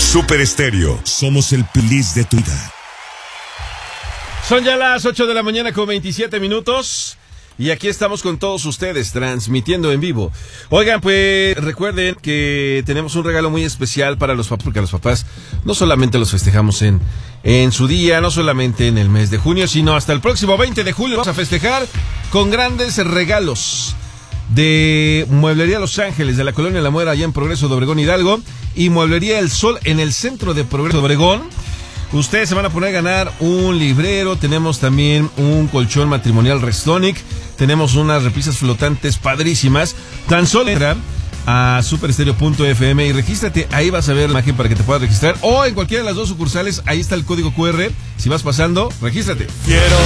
Super Estéreo, somos el playlist de tu vida. Son ya las 8 de la mañana con 27 minutos. Y aquí estamos con todos ustedes, transmitiendo en vivo. Oigan, pues recuerden que tenemos un regalo muy especial para los papás, porque a los papás no solamente los festejamos en su día, no solamente en el mes de junio, sino hasta el próximo 20 de julio vamos a festejar con grandes regalos de Mueblería Los Ángeles, de la Colonia La Muela, allá en Progreso de Obregón, Hidalgo, y Mueblería El Sol en el centro de Progreso de Obregón. Ustedes se van a poner a ganar un librero, tenemos también un colchón matrimonial Restonic, tenemos unas repisas flotantes padrísimas. Tan solo entra a superestereo.fm y regístrate, ahí vas a ver la imagen para que te puedas registrar, o en cualquiera de las dos sucursales, ahí está el código QR, si vas pasando, regístrate.